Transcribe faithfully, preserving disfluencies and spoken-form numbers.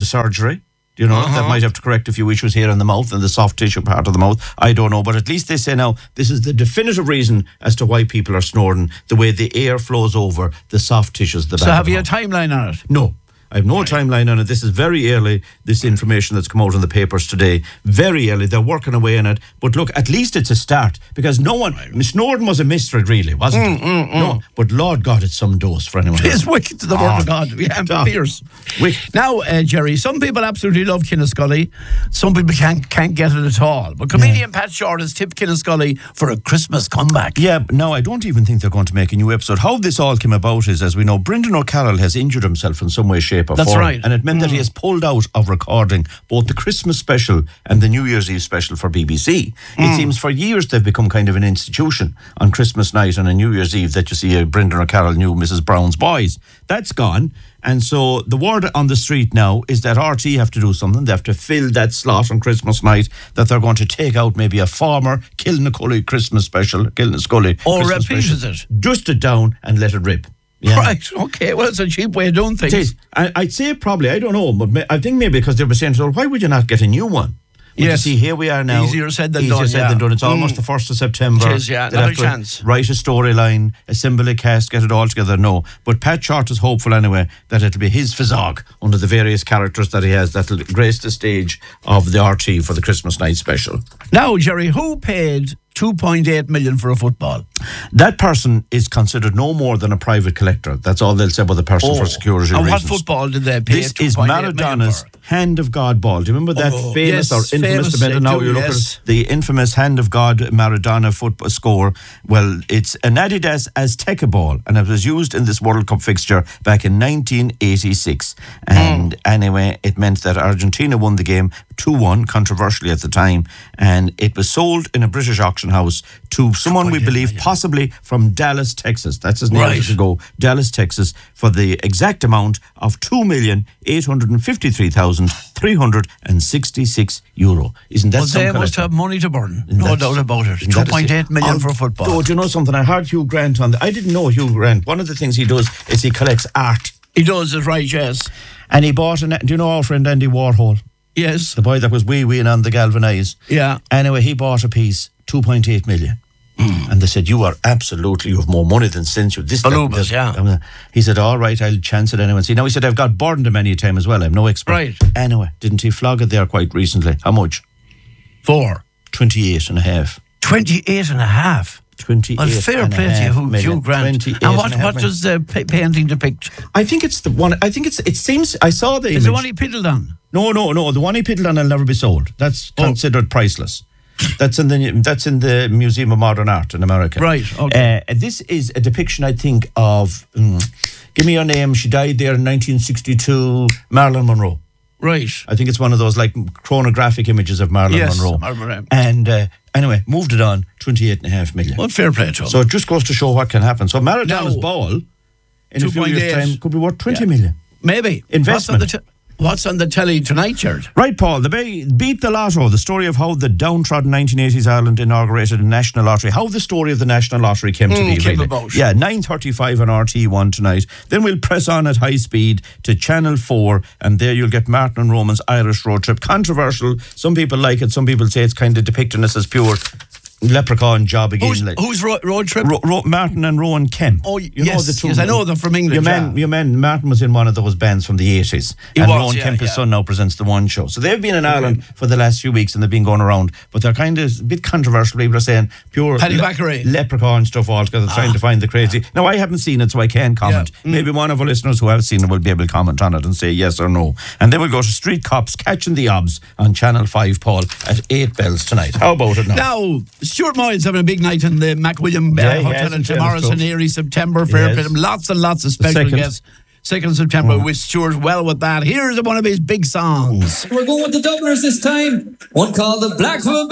surgery. You know, uh-huh. that might have to correct a few issues here in the mouth and the soft tissue part of the mouth. I don't know, but at least they say now this is the definitive reason as to why people are snoring, the way the air flows over the soft tissues. The so back have of you a mouth. timeline on it? No. I have no right. timeline on it. This is very early, this information that's come out in the papers today. Very early. They're working away on it. But look, at least it's a start. Because no one... Right. Snoring was a mystery, really, wasn't mm, it? Mm, mm. No. But Lord God, it's some dose for anyone. It's wicked to the oh, word of God. Yeah, oh, fierce. Wicked. Now, uh, Jerry, some people absolutely love Kinnescully. Some people can't, can't get it at all. But comedian yeah. Pat Short has tipped Kinnescully for a Christmas comeback. Yeah, no, I don't even think they're going to make a new episode. How this all came about is, as we know, Brendan O'Carroll has injured himself in some way, shape or That's form. right. And it meant mm. that he has pulled out of recording both the Christmas special and the New Year's Eve special for B B C. Mm. It seems for years they've become kind of an institution on Christmas night and on New Year's Eve that you see uh, Brendan O'Carroll knew Missus Brown's Boys. That's gone. And so the word on the street now is that R T have to do something. They have to fill that slot on Christmas night, that they're going to take out maybe a former Kilnacully Christmas special, Kilnacully Or Christmas repeat special, it. Dust it down and let it rip. Yeah. Right, okay. Well, it's a cheap way of doing things. It is. I, I'd say probably, I don't know, but I think maybe because they were saying, so why would you not get a new one? Well, yes. You see, here we are now. Easier said than Easier done. Easier said yeah. than done. It's mm. almost the first of September. It is, yeah. They'll Another have to chance. Write a storyline, assemble a cast, get it all together. No. But Pat Short is hopeful anyway that it'll be his physog under the various characters that he has that'll grace the stage of the R T for the Christmas night special. Now, Jerry, who paid two point eight million for a football? That person is considered no more than a private collector. That's all they'll say about the person oh. for security and reasons. And what football did they pay? This is Maradona's Hand of God ball. Do you remember that oh, famous yes, or infamous? famous Event? Now do, you look yes. at the infamous Hand of God Maradona football score. Well, it's an Adidas Azteca ball, and it was used in this World Cup fixture back in nineteen eighty-six. And mm. anyway, it meant that Argentina won the game two one, controversially at the time, and it was sold in a British auction house to someone we believe possibly from Dallas, Texas. That's his name right. to go. Dallas, Texas, for the exact amount of two million eight hundred fifty-three thousand three hundred sixty-six euro. Isn't that well, some they collector? must have money to burn. No doubt about it. two point eight million oh, for football. Oh, do you know something? I heard Hugh Grant on the... I didn't know Hugh Grant. One of the things he does is he collects art. He does it right, yes. And he bought an... Do you know our friend Andy Warhol? Yes. The boy that was wee-weeing on the galvanise. Yeah. Anyway, he bought a piece, two point eight million. Mm. And they said, you are absolutely, you have more money than sense. You this, Balubas, yeah. Uh, he said, all right, I'll chance it anyway. See, now he said, I've got burned him many a time as well. I'm no expert. Right. Anyway, didn't he flog it there quite recently? How much? Four. twenty-eight and a half. twenty-eight and a half. twenty-eight well, fair and play a half to you, Hugh Grant. And what, and what does the pa- painting depict? I think it's the one, I think it's, it seems, I saw the Is image. the one he piddled on? No, no, no. The one he piddled on will never be sold. That's oh. considered priceless. That's in the that's in the Museum of Modern Art in America. Right. Okay. Uh, this is a depiction, I think, of um, give me your name. She died there in nineteen sixty-two. Marilyn Monroe. Right. I think it's one of those like chronographic images of Marilyn yes, Monroe. Marilyn. And uh, anyway, moved it on twenty-eight and a half million. Well, fair play to him. So it just goes to show what can happen. So Maradona's no. ball in a few years' time could be worth twenty yeah. million. Maybe investment. What's on the, t- what's on the telly tonight, Jared? Right, Paul. The bay, beat the lotto. The story of how the downtrodden nineteen eighties Ireland inaugurated a national lottery. How the story of the national lottery came mm, to be. Came really. about. Yeah, nine thirty-five on R T one tonight. Then we'll press on at high speed to Channel Four, and there you'll get Martin and Roman's Irish road trip. Controversial. Some people like it. Some people say it's kind of depicting us as pure leprechaun job again. Who's, like. who's ro- road trip? Ro- Ro- Martin and Rowan Kemp. Oh, you yes, know the two. yes, I know them from England. Your man, yeah. your man, Martin was in one of those bands from the eighties, he and was, Rowan yeah, Kemp, his yeah. son, now presents the One Show. So they've been in Ireland for the last few weeks, and they've been going around, but they're kind of a bit controversial. People are saying pure Paddy le- Backeray. leprechaun stuff altogether, ah. trying to find the crazy. Now I haven't seen it, so I can't comment. Yeah. Mm. Maybe one of our listeners who have seen it will be able to comment on it and say yes or no. And then we'll go to Street Cops Catching the Obs on Channel Five, Paul, at eight bells tonight. How about it now? Now, Stuart Moyle's having a big night in the McWilliam uh, Yeah, Hotel in Tomorrow's Telescope. in Erie, September. Fair Yes. play to him. Lots and lots of special Second. guests. second of September. Mm. Wish Stuart well with that. Here's one of his big songs. We're going with the Dubliners this time. One called The Black from